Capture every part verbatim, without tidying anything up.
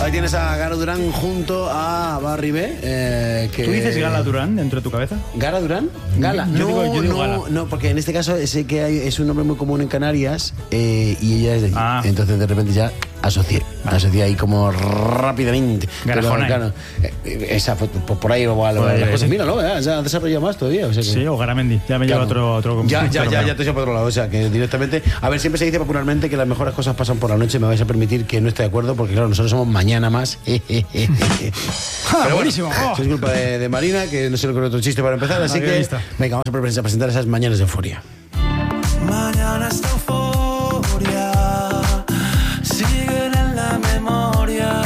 Ahí tienes a Gara Durán junto a Barry B. Eh, que... ¿Tú dices Gala Durán dentro de tu cabeza? ¿Gara Durán? Gala. Yo no, digo, yo digo no, Gala. no, porque en este caso sé que hay, es un nombre muy común en Canarias eh, y ella es de allí. Ah. Entonces de repente ya asocié. Asocié ahí como rápidamente. Garajona. Pero, claro, eh, esa fue pues por ahí o algo. Pues, Las cosas, sí. míralo, eh, ya ha desarrollado más todavía. O sea que... Sí, o Garamendi. Ya me Claro. lleva otro, otro Ya, ya, otro ya, número. ya te llevo por otro lado. O sea, que directamente. A ver, siempre se dice popularmente que las mejores cosas pasan por la noche. Me vais a permitir que no esté de acuerdo, porque claro, nosotros somos mañana más. Ah, Pero buenísimo. bueno, Oh. eso es culpa de, de Marina, que no se le ocurre otro chiste para empezar. Así qué que, lista. venga, vamos a pre- a presentar esas mañanas de euforia. Mañanas de euforia siguen en la memoria.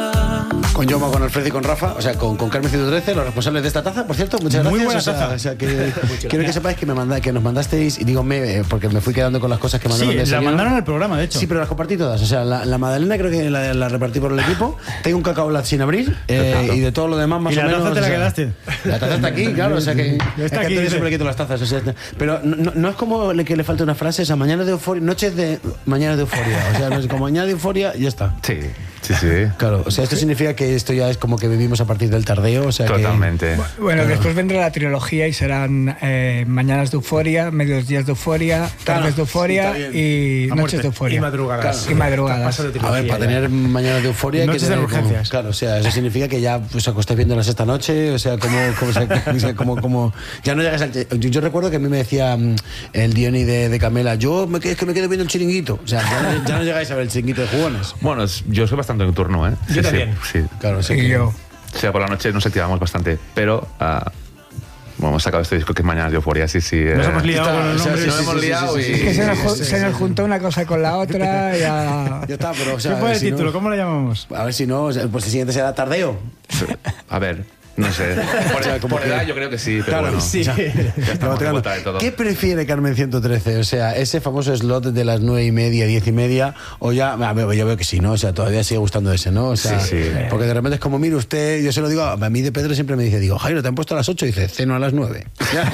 Con Joma, con Alfredo y con Rafa, o sea, con, con Carmen ciento trece, los responsables de esta taza, por cierto, muchas Muy gracias. buena o sea, taza. O sea, que quiero que sepáis que, me manda, que nos mandasteis, y digo me, eh, porque me fui quedando con las cosas que Sí, mandaron de la desayuno. mandaron al programa, de hecho. Sí, pero las compartí todas. O sea, la, la magdalena creo que la, la repartí por el equipo. Tengo un cacao lat sin abrir eh, y de todo lo demás más ¿Y o la menos. taza te la o sea, quedaste? La taza está aquí, claro. O sea que. Está es que aquí, a Antonio dice. siempre le quito las tazas. O sea, pero no, no- no es como le- que le falta una frase. O sea, mañana de euforia, noches de mañana de euforia. O sea, no es como mañana de euforia y ya está. Sí, sí, sí. Claro, o sea, esto significa que esto ya es como que vivimos a partir del tardeo. O sea, que- Totalmente. Bueno, después vendrá la trilogía y serán eh, mañanas de euforia, medios días de euforia, Claro, tardes de euforia sí, está y A noches muerte. de euforia. Y madrugadas. Y madrugadas. Pasa de A ver, trilogía para ya. tener mañana de euforia hay que Noches de tener como- urgencias. claro, o sea, eso significa que ya pues acostáis viéndolas esta noche, o sea, como, como, o sea, o sea, como, como ya no llegas al yo, yo recuerdo que a mí me decía mm, el Diony de, de Camela, yo me, es que me quedo viendo el chiringuito, o sea, ya, no- ya no llegáis a ver el chiringuito de jugones. Bueno, es- yo soy bastante nocturno, ¿eh? Yo Sí, también. Sí, sí. Claro, o sea, Y que- yo. O sea, por la noche nos activamos bastante, pero ah, bueno, hemos sacado este disco que es Mañanas de Euforia, sí, sí. Nos eh, hemos liado está, con el o sea, nombre. sí, Nos sí, hemos sí, liado sí, y- sí, Es que sí, se, nos, sí, ju- sí, se sí, nos sí. juntó una cosa con la otra. Ya... Ya está, pero o sea, ¿Qué a fue ver el si título? no- ¿Cómo lo llamamos? a ver si no, o sea, pues el siguiente será tardeo. A ver, no sé. Por, O sea, como por que- edad yo creo que sí, pero Claro, bueno. sí. Ya estamos en vuelta de todo. ¿Qué prefiere Carmen ciento trece? O sea, ese famoso slot de las nueve y media, diez y media, o ya, a ver, yo veo que sí, ¿no? O sea, todavía sigue gustando ese, ¿no? O sea, Sí, sí. porque de repente es como, mire usted, yo se lo digo, a mí de Pedro siempre me dice, digo, Jairo, te han puesto a las ocho, y dice, ceno a las nueve.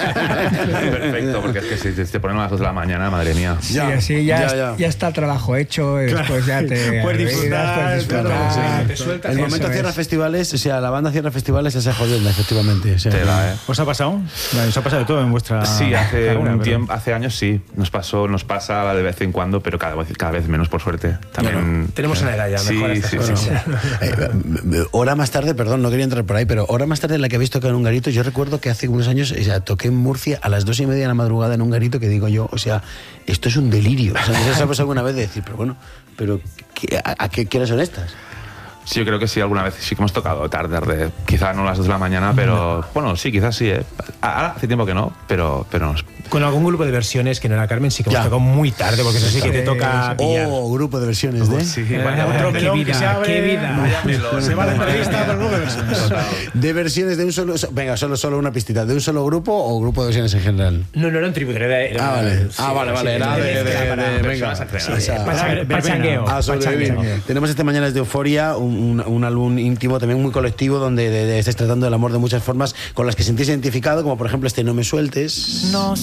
Perfecto, porque es que si te- te ponen a las dos de la mañana, madre mía. Sí, Ya, así ya, ya, es- ya. ya está el trabajo hecho y después ya te Puedes disfrutar, puedes disfrutar. claro, te sueltas. El Eso momento es. cierra festivales, o sea, la banda cierra festivales, esa jodienda, efectivamente. O sea, Tela, ¿eh? ¿Os ha pasado? Bueno, os ha pasado de todo en vuestra Sí, hace carrera, un pero- tiempo, hace años sí, nos pasó, nos pasa de vez en cuando, pero cada vez, cada vez menos por suerte. También Tenemos una edad ya, sí, mejor estas sí, cosas. sí. Eh, hora más tarde, perdón, no quería entrar por ahí, pero hora más tarde en la que habéis tocado en un garito, yo recuerdo que hace unos años, o sea, toqué en Murcia a las dos y media de la madrugada en un garito que digo yo, o sea, esto es un delirio. O sea, no sé si sabes alguna vez de decir, pero bueno, pero ¿qué- a, a qué, qué horas son estas? Sí, yo creo que sí, alguna vez sí que hemos tocado tarde, tarde. Quizá no a las dos de la mañana, pero bueno, sí, quizás sí, ¿eh? Ahora hace tiempo que no, pero, pero nos- Con algún grupo de versiones que no era Carmen, sí que Ya. hemos tocado muy tarde, porque eso sí que te Sí, toca pillar. Oh, grupo de versiones de... sí, Eh, vaya, otro vaya. melón qué que se vida, abre. qué vida. Vaya melón. Se va la entrevista con grupo de versiones. De versiones de un solo... Venga, solo, solo una pistita. ¿De un solo grupo o grupo de versiones en general? No, no era un tributo, era, era- Ah, vale. sí, Ah, vale, sí, vale. Era de... de- mezcla de- para- de- venga. personas acreedores. Sí, o sea, para- Verbena. para changueo, Ah, para sobrevivir. changueo. Tenemos este Mañanas de Euforia, un, un- un álbum íntimo, también muy colectivo, donde de- de- estáis tratando del amor de muchas formas con las que sentís identificado, como por ejemplo este No me sueltes. No